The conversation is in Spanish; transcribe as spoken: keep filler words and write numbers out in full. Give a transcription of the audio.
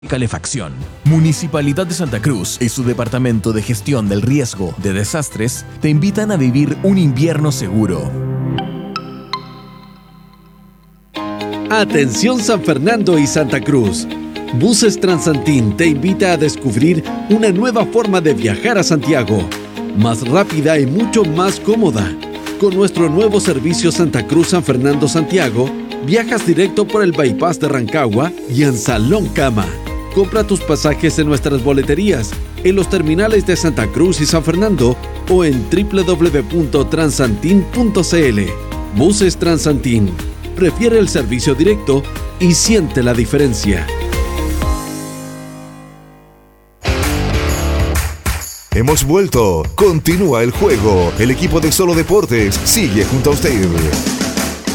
Calefacción. Municipalidad de Santa Cruz y su Departamento de Gestión del Riesgo de Desastres te invitan a vivir un invierno seguro. Atención San Fernando y Santa Cruz. Buses Transantín te invita a descubrir una nueva forma de viajar a Santiago, más rápida y mucho más cómoda. Con nuestro nuevo servicio Santa Cruz San Fernando Santiago, viajas directo por el bypass de Rancagua y en Salón Cama. Compra tus pasajes en nuestras boleterías, en los terminales de Santa Cruz y San Fernando o en doble u doble u doble u punto transantin punto c l. Buses Transantín. Prefiere el servicio directo y siente la diferencia. Hemos vuelto. Continúa el juego. El equipo de Solo Deportes sigue junto a usted.